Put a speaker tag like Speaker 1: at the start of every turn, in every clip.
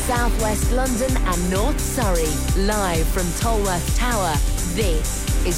Speaker 1: South West London and North Surrey. Live from Tolworth Tower, this is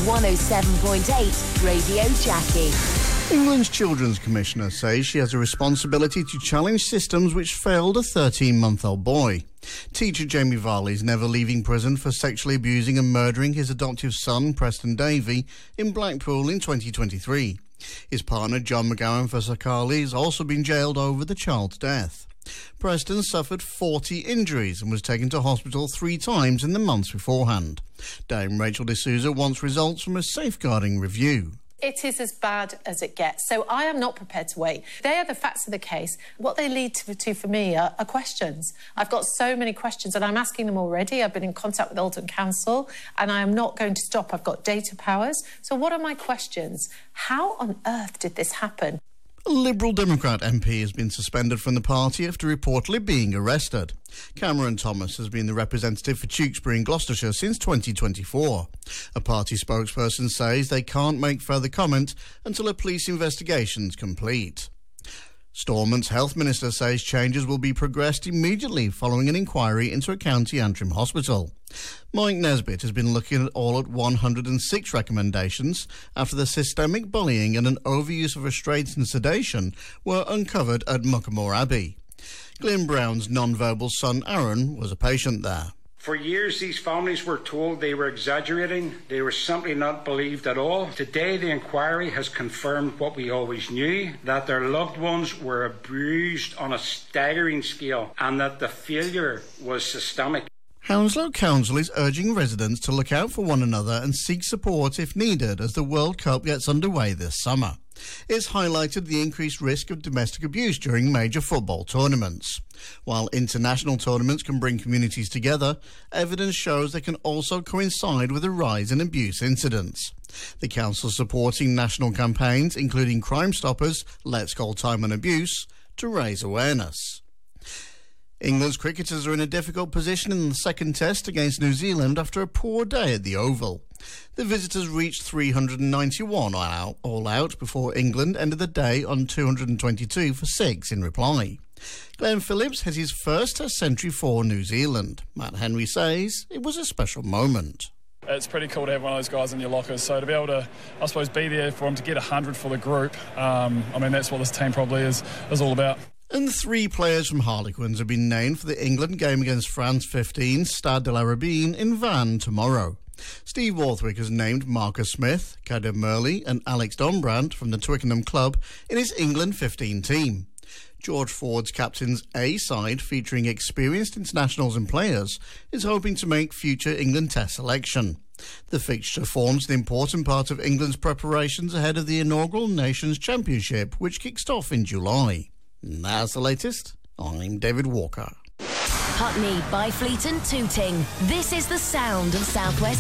Speaker 1: 107.8 Radio Jackie.
Speaker 2: England's Children's Commissioner says she has a responsibility to challenge systems which failed a 13-month-old boy. Teacher Jamie Varley is never leaving prison for sexually abusing and murdering his adoptive son, Preston Davey, in Blackpool in 2023. His partner, John McGowan Fasakali, has also been jailed over the child's death. Preston suffered 40 injuries and was taken to hospital 3 times in the months beforehand. Dame Rachel D'Souza wants results from a safeguarding review.
Speaker 3: It is as bad as it gets, so I am not prepared to wait. They are the facts of the case. What they lead to for me are questions. I've got so many questions and I'm asking them already. I've been in contact with Oldham Council and I am not going to stop. I've got data powers. So what are my questions? How on earth did this happen?
Speaker 2: A Liberal Democrat MP has been suspended from the party after reportedly being arrested. Cameron Thomas has been the representative for Tewkesbury in Gloucestershire since 2024. A party spokesperson says they can't make further comment until a police investigation is complete. Stormont's health minister says changes will be progressed immediately following an inquiry into a County Antrim hospital. Mike Nesbitt has been looking at all at 106 recommendations after the systemic bullying and an overuse of restraints and sedation were uncovered at Muckamore Abbey. Glyn Brown's non-verbal son Aaron was a patient there.
Speaker 4: For years, these families were told they were exaggerating. They were simply not believed at all. Today, the inquiry has confirmed what we always knew, that their loved ones were abused on a staggering scale and that the failure was systemic.
Speaker 2: Hounslow Council is urging residents to look out for one another and seek support if needed as the World Cup gets underway this summer. It's highlighted the increased risk of domestic abuse during major football tournaments. While international tournaments can bring communities together, evidence shows they can also coincide with a rise in abuse incidents. The council is supporting national campaigns, including Crime Stoppers, Let's Call Time on Abuse, to raise awareness. England's cricketers are in a difficult position in the second test against New Zealand after a poor day at the Oval. The visitors reached 391 all out before England ended the day on 222 for 6 in reply. Glenn Phillips hit his first test century for New Zealand. Matt Henry says it was a special moment.
Speaker 5: It's pretty cool to have one of those guys in your lockers, so to be able to, I suppose, be there for him to get 100 for the group, that's what this team probably is all about.
Speaker 2: And 3 players from Harlequins have been named for the England game against France 15, Stade de la Rabine in Vannes tomorrow. Steve Warthwick has named Marcus Smith, Kader Murley and Alex Dombrandt from the Twickenham club in his England 15 team. George Ford's captain's A side, featuring experienced internationals and players, is hoping to make future England Test selection. The fixture forms an important part of England's preparations ahead of the inaugural Nations Championship, which kicks off in July. And that's the latest. I'm David Walker.
Speaker 1: Putney, Byfleet and Tooting. This is the sound of South West